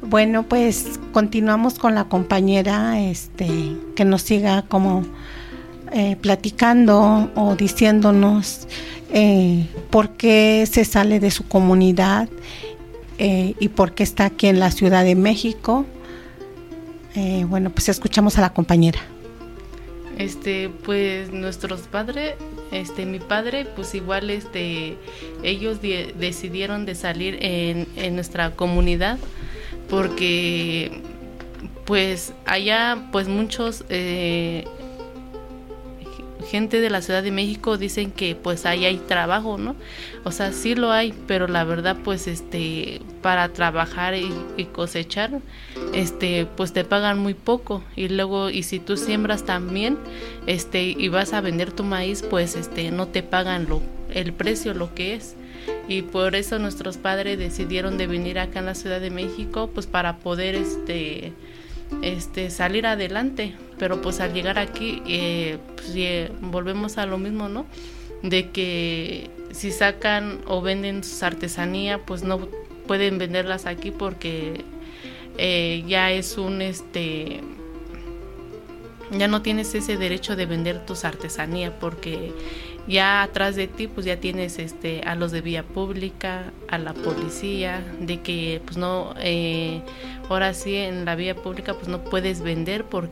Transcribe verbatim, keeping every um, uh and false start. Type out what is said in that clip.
Bueno, pues continuamos con la compañera, este, que nos siga como eh, platicando o diciéndonos eh, por qué se sale de su comunidad eh, y por qué está aquí en la Ciudad de México. Eh, bueno, pues escuchamos a la compañera. Este, pues nuestros padres, este, mi padre, pues igual, este, ellos de, decidieron de salir en, en nuestra comunidad porque, pues allá, pues muchos eh, gente de la Ciudad de México dicen que pues ahí hay trabajo, ¿no? O sea, sí lo hay, pero la verdad pues este para trabajar y, y cosechar, este pues te pagan muy poco, y luego y si tú siembras también, este y vas a vender tu maíz, pues este no te pagan lo el precio lo que es. Y por eso nuestros padres decidieron de venir acá en la Ciudad de México, pues para poder este este salir adelante. Pero pues al llegar aquí eh, pues, eh, volvemos a lo mismo, ¿no? De que si sacan o venden sus artesanía, pues no pueden venderlas aquí porque eh, ya es un este ya no tienes ese derecho de vender tus artesanía, porque ya atrás de ti pues ya tienes este a los de vía pública, a la policía, de que pues no eh, ahora sí en la vía pública pues no puedes vender porque